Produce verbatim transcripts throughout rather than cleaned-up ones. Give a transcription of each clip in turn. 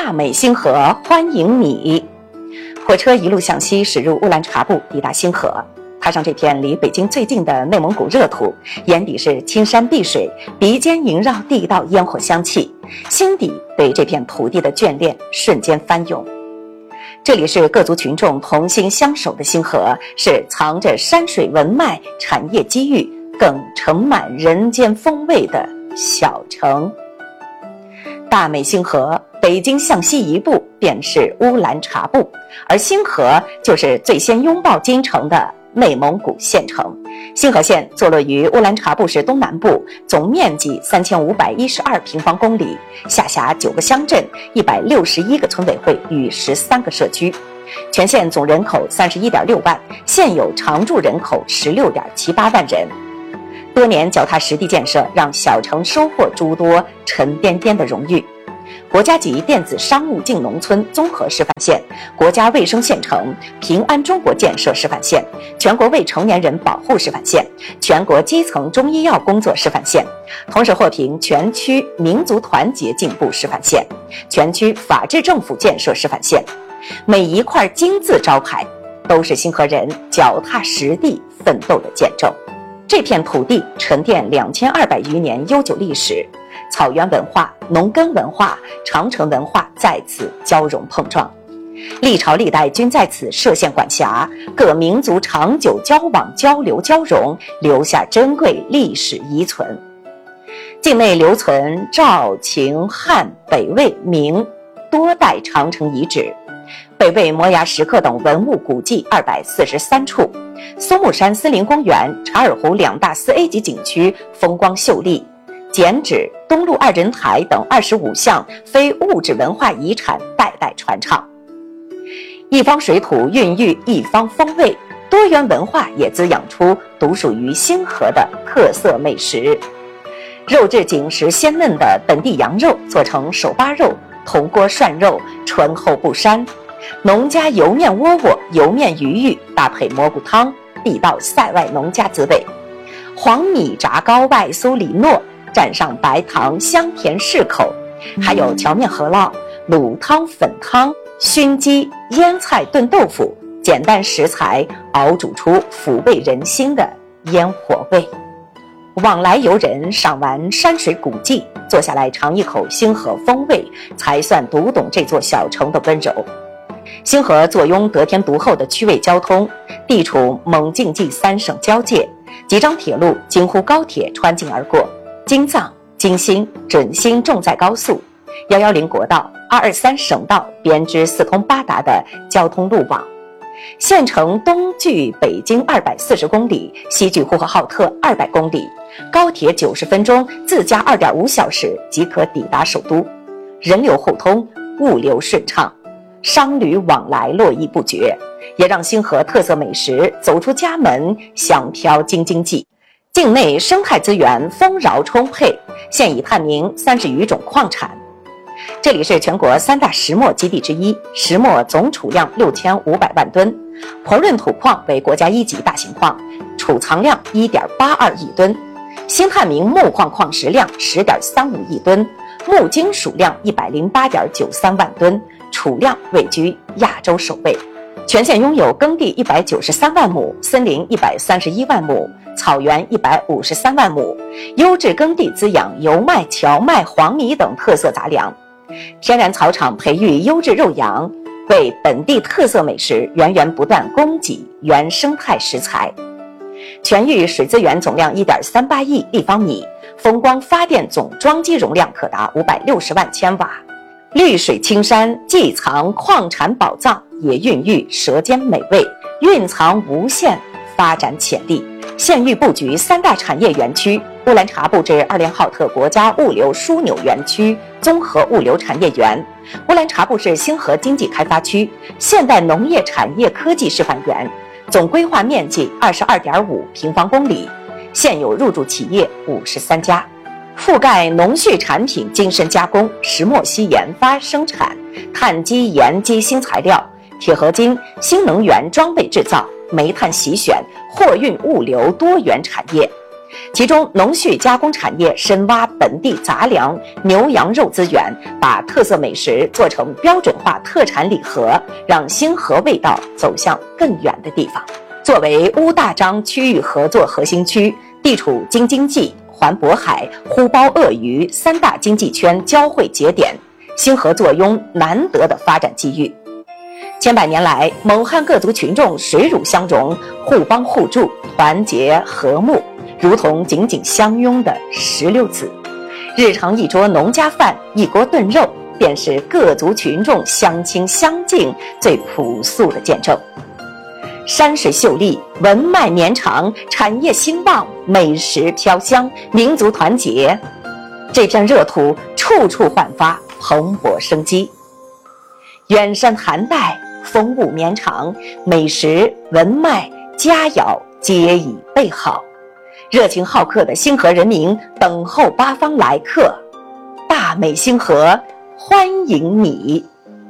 大美星河欢迎你。火车一路向西驶入乌兰察布，抵达星河。踏上这片离北京最近的内蒙古热土，眼底是青山碧水，鼻尖萦绕地道烟火香气，心底对这片土地的眷恋瞬间翻涌。这里是各族群众同心相守的星河，是藏着山水文脉、产业机遇，更盛满人间风味的小城。大美星河，北京向西一步便是乌兰察布，而星河就是最先拥抱京城的内蒙古县城。星河县坐落于乌兰察布市东南部，总面积三千五百一十二平方公里，下辖九个乡镇、一百六十一个村委会与十三个社区。全县总人口三十一点六万，现有常住人口十六点七八万人。多年脚踏实地建设，让小城收获诸多沉甸甸的荣誉。国家级电子商务进农村综合示范县，国家卫生县城，平安中国建设示范县，全国未成年人保护示范县，全国基层中医药工作示范县，同时获评全区民族团结进步示范县，全区法治政府建设示范县。每一块金字招牌都是星河人脚踏实地奋斗的见证。这片土地沉淀两千二百余年悠久历史，草原文化、农耕文化、长城文化在此交融碰撞，历朝历代均在此设县管辖，各民族长久交往交流交融，留下珍贵历史遗存。境内留存赵、秦、汉、北魏、明多代长城遗址，北魏摩崖石刻等文物古迹二百四十三处，松木山森林公园、查尔湖两大四 A 级景区风光秀丽，剪纸、东路二人台等二十五项非物质文化遗产代代传唱。一方水土孕育一方风味，多元文化也滋养出独属于星河的特色美食。肉质紧实鲜嫩的本地羊肉做成手扒肉、铜锅涮肉，醇厚不膻。农家油面窝窝、油面鱼鱼搭配蘑菇汤，地道塞外农家滋味。黄米炸糕外酥里糯，蘸上白糖，香甜适口。还有荞面饸饹、卤汤、粉汤、熏鸡、腌菜炖豆腐，简单食材熬煮出抚慰人心的烟火味。往来游人赏完山水古迹，坐下来尝一口星河风味，才算读懂这座小城的温柔。星河坐拥得天独厚的区位交通，地处蒙晋冀三省交界，几张铁路京沪高铁穿境而过，京藏、京新、准新重载高速、一一零国道、二二三省道编织四通八达的交通路网。县城东距北京二百四十公里，西距呼和浩特二百公里，高铁九十分钟，自驾二点五小时即可抵达首都，人流互通，物流顺畅，商旅往来络绎不绝，也让星河特色美食走出家门，香飘京津冀。境内生态资源丰饶充沛，现已探明三十余种矿产。这里是全国三大石墨基地之一，石墨总储量六千五百万吨，婆润土矿为国家一级大型矿，储藏量 一点八二亿吨，新探明木矿矿石量 十点三五亿吨，木金属量 一百零八点九三万吨，储量位居亚洲首位。全县拥有耕地一百九十三万亩，森林一百三十一万亩，草原一百五十三万亩，优质耕地滋养油麦、荞麦、黄米等特色杂粮，天然草场培育优质肉羊，为本地特色美食源源不断供给原生态食材。全域水资源总量 一点三八亿立方米，风光发电总装机容量可达五百六十万千瓦。绿水青山既藏矿产宝藏，也孕育舌尖美味，蕴藏无限发展潜力。县域布局三大产业园区，乌兰察布至二连浩特国家物流枢纽园区综合物流产业园，乌兰察布市星河经济开发区现代农业产业科技示范园，总规划面积 二十二点五平方公里，现有入驻企业五十三家，覆盖农畜产品精深加工、石墨烯研发生产、碳基盐基新材料、铁合金、新能源装备制造、煤炭洗选、货运物流多元产业。 其中农畜加工产业深挖本地杂粮、牛羊肉资源，把特色美食做成标准化特产礼盒，让星河味道走向更远的地方。作为乌大章区域合作核心区，地处京津冀、环渤海、呼包鄂渝三大经济圈交汇节点，星河坐拥难得的发展机遇。千百年来，蒙汉各族群众水乳相融，互帮互助，团结和睦，如同紧紧相拥的石榴籽。日常一桌农家饭，一锅炖肉，便是各族群众相亲相敬最朴素的见证。山水秀丽，文脉绵长，产业兴旺，美食飘香，民族团结，这片热土处处焕发蓬勃生机。远山寒带，风物绵长，美食文脉佳肴皆已备好，热情好客的星河人民等候八方来客，大美星河欢迎你。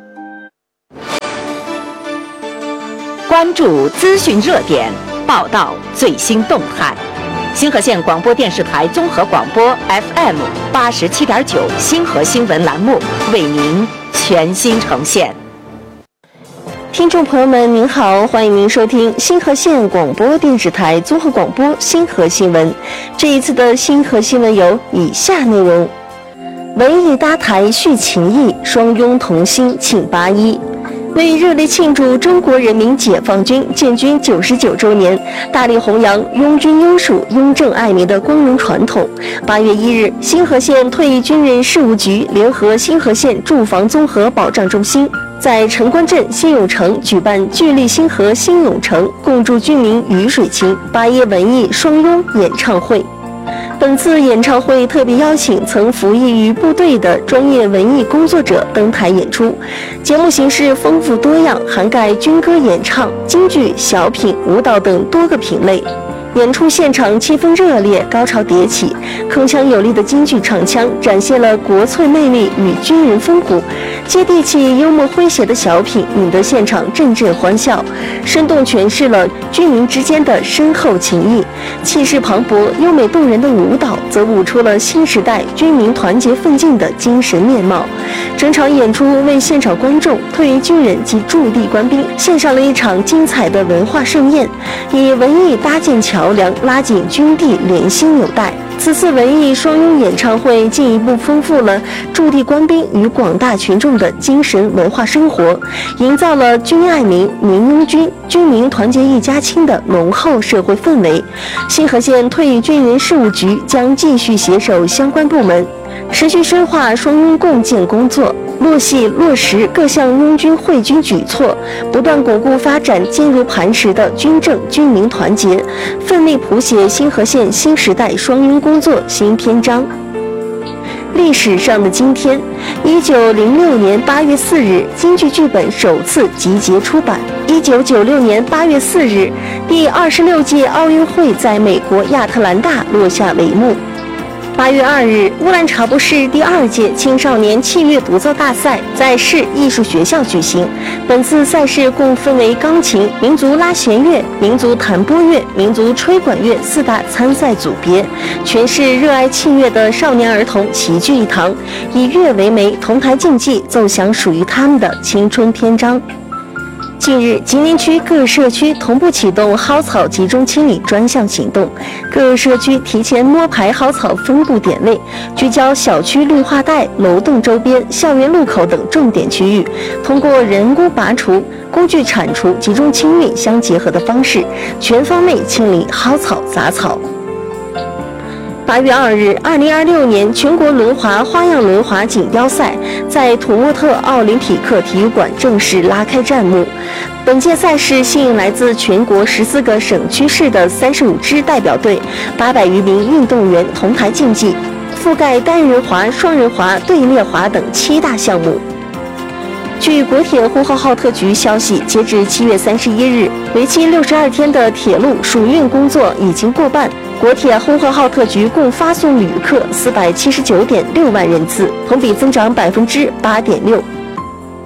关注资讯热点，报道最新动态。星河县广播电视台综合广播 F M 八十七点九星河新闻栏目为您全新呈现。 听众朋友们您好，欢迎您收听星河县广播电视台综合广播星河新闻。这一次的星河新闻有以下内容：文艺搭台续情谊，双拥同心庆八一。为热烈庆祝中国人民解放军建军九十九周年，大力弘扬拥军优属、拥政爱民的光荣传统，八月一日，星河县退役军人事务局联合星河县住房综合保障中心，在城关镇新永城举办聚力星河新永城共筑军民鱼水情八一文艺双拥演唱会。本次演唱会特别邀请曾服役于部队的专业文艺工作者登台演出，节目形式丰富多样，涵盖军歌演唱、京剧、小品、舞蹈等多个品类。演出现场气氛热烈，高潮迭起，铿锵有力的京剧唱腔展现了国粹魅力与军人风骨，接地气幽默诙谐的小品引得现场阵阵欢笑，生动诠释了军民之间的深厚情谊。气势磅礴、优美动人的舞蹈则舞出了新时代军民团结奋进的精神面貌。整场演出为现场观众、退役军人及驻地官兵献上了一场精彩的文化盛宴，以文艺搭建桥梁，拉紧军地联心纽带。此次文艺双拥演唱会进一步丰富了驻地官兵与广大群众的精神文化生活，营造了军爱民、民拥军、军民团结一家亲的浓厚社会氛围。星河县退役军人事务局将继续携手相关部门，持续深化双拥共建工作，落细落实各项拥军会军举措，不断巩固发展坚如磐石的军政军民团结，奋力谱写星河县新时代双拥工作新篇章。历史上的今天，一九零六年八月四日，京剧剧本首次集结出版。一九九六年八月四日，第二十六届奥运会在美国亚特兰大落下帷幕。八月二日，乌兰察布市第二届青少年器乐独奏大赛在市艺术学校举行。本次赛事共分为钢琴、民族拉弦乐、民族弹拨乐、民族吹管乐四大参赛组别，全市热爱器乐的少年儿童齐聚一堂，以乐为媒，同台竞技，奏响属于他们的青春篇章。近日，吉林区各社区同步启动蒿草集中清理专项行动，各社区提前摸排蒿草分布点位，聚焦小区绿化带、楼栋周边、校园路口等重点区域，通过人工拔除、工具铲除、集中清运相结合的方式，全方位清理蒿草杂草。八月二日，二零二六年全国轮滑花样轮滑锦标赛在土默特奥林匹克体育馆正式拉开战幕。本届赛事吸引来自全国十四个省区市的三十五支代表队，八百余名运动员同台竞技，覆盖单人滑、双人滑、队列滑等七大项目。据国铁呼和浩特局消息，截至七月三十一日，为期六十二天的铁路疏运工作已经过半。国铁呼和浩特局共发送旅客四百七十九点六万人次，同比增长百分之八点六。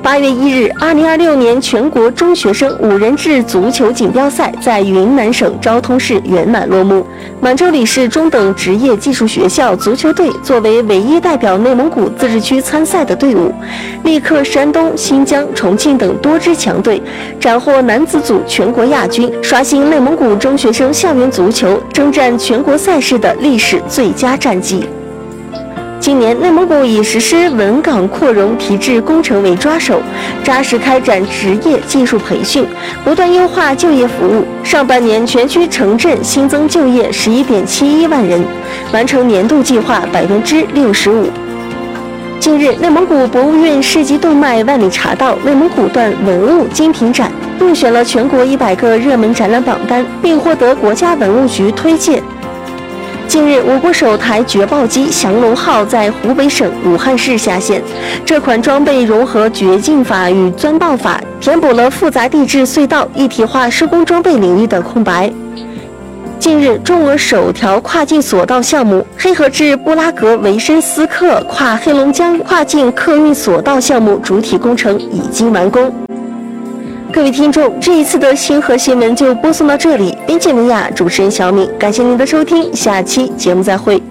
八月一日，二零二六年全国中学生五人制足球锦标赛在云南省昭通市圆满落幕。满洲里市中等职业技术学校足球队作为唯一代表内蒙古自治区参赛的队伍，力克山东、新疆、重庆等多支强队，斩获男子组全国亚军，刷新内蒙古中学生校园足球征战全国赛事的历史最佳战绩。今年，内蒙古以实施稳岗扩容提质工程为抓手，扎实开展职业技术培训，不断优化就业服务。上半年，全区城镇新增就业十一点七一万人，完成年度计划百分之六十五。近日，内蒙古博物院世纪动脉万里茶道内蒙古段文物精品展入选了全国一百个热门展览榜单，并获得国家文物局推荐。近日，我国首台掘爆机降龙号在湖北省武汉市下线。这款装备融合掘进法与钻爆法，填补了复杂地质隧道一体化施工装备领域的空白。近日，中俄首条跨境索道项目黑河至布拉格维申斯克跨黑龙江跨境客运索道项目主体工程已经完工。各位听众，这一次的星河新闻就播送到这里，编辑文雅，主持人小敏，感谢您的收听，下期节目再会。